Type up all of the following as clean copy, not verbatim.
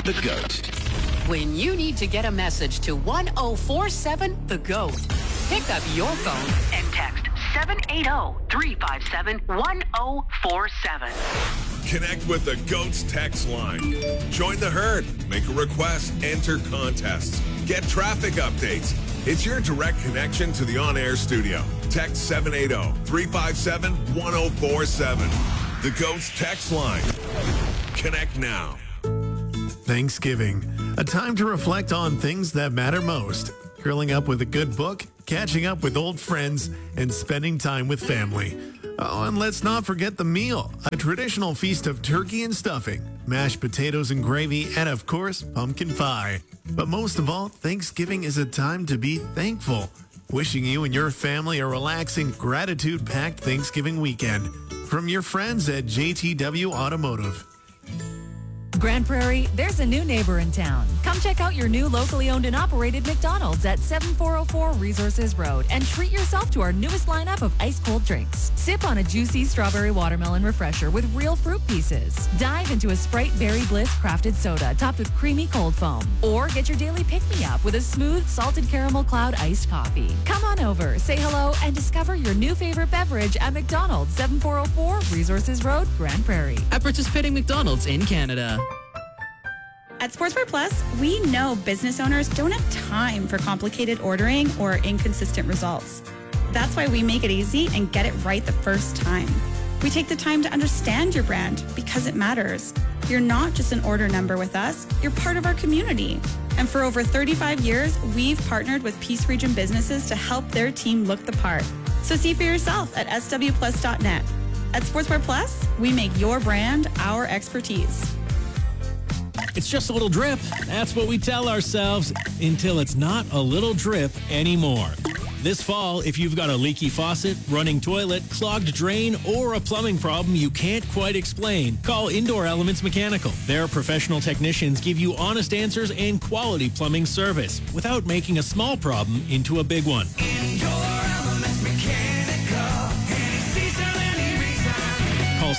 The GOAT. When you need to get a message to 1047 The GOAT, pick up your phone and text 780-357-1047. Connect with the GOAT's text line. Join the herd. Make a request. Enter contests. Get traffic updates. It's your direct connection to the on-air studio. Text 780-357-1047. The GOAT's text line. Connect now. Thanksgiving, a time to reflect on things that matter most. Grilling up with a good book, catching up with old friends, and spending time with family. Oh, and let's not forget the meal, a traditional feast of turkey and stuffing, mashed potatoes and gravy, and of course, pumpkin pie. But most of all, Thanksgiving is a time to be thankful. Wishing you and your family a relaxing, gratitude-packed Thanksgiving weekend. From your friends at JTW Automotive. Grand Prairie, there's a new neighbor in town. Come check out your new locally owned and operated McDonald's at 7404 Resources Road and treat yourself to our newest lineup of ice-cold drinks. Sip on a juicy strawberry watermelon refresher with real fruit pieces. Dive into a Sprite Berry Bliss crafted soda topped with creamy cold foam. Or get your daily pick-me-up with a smooth salted caramel cloud iced coffee. Come on over, say hello, and discover your new favorite beverage at McDonald's, 7404 Resources Road, Grand Prairie. At participating McDonald's in Canada. At Sportswear Plus, we know business owners don't have time for complicated ordering or inconsistent results. That's why we make it easy and get it right the first time. We take the time to understand your brand because it matters. You're not just an order number with us, you're part of our community. And for over 35 years, we've partnered with Peace Region businesses to help their team look the part. So see for yourself at swplus.net. At Sportswear Plus, we make your brand our expertise. It's just a little drip. That's what we tell ourselves until it's not a little drip anymore. This fall, if you've got a leaky faucet, running toilet, clogged drain, or a plumbing problem you can't quite explain, call Indoor Elements Mechanical. Their professional technicians give you honest answers and quality plumbing service without making a small problem into a big one. Indoor Elements Mechanical. Any season, any reason. Call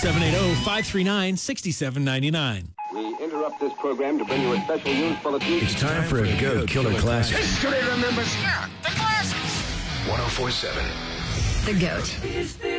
780-539-6799. We interrupt this program to bring you a special news bulletin. It's time for a GOAT Killer Classic. History remembers. Yeah, the classics. 1047. The GOAT. Is this